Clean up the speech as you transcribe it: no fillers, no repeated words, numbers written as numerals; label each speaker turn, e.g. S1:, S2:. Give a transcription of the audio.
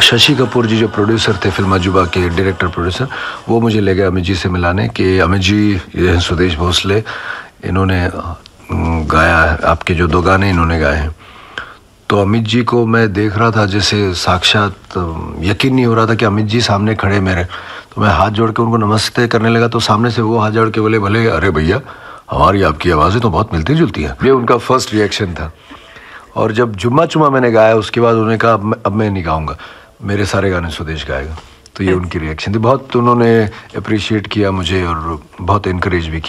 S1: शशि कपूर जी जो प्रोड्यूसर थे फिल्म अजूबा के, डायरेक्टर प्रोड्यूसर, वो मुझे ले गए अमित जी से मिलाने कि अमित जी ये हैं सुदेश भोसले, इन्होंने गाया है, आपके जो 2 गाने इन्होंने गाए हैं। तो अमित जी को मैं देख रहा था जैसे साक्षात, यकीन नहीं हो रहा था कि अमित जी सामने खड़े मेरे। तो मैं हाथ जोड़ के उनको नमस्ते करने लगा तो सामने से वो हाथ जोड़ के बोले, भले अरे भैया हमारी आपकी आवाज़ें तो बहुत मिलती जुलती हैं। ये उनका फर्स्ट रिएक्शन था। और जब जुम्मा चुम्मा मैंने गाया उसके बाद उन्होंने कहा अब मैं नहीं गाऊंगा, मेरे सारे गाने सुदेश गाएगा। तो ये उनकी रिएक्शन थी। बहुत उन्होंने अप्रिशिएट किया मुझे और बहुत इनकरेज भी किया।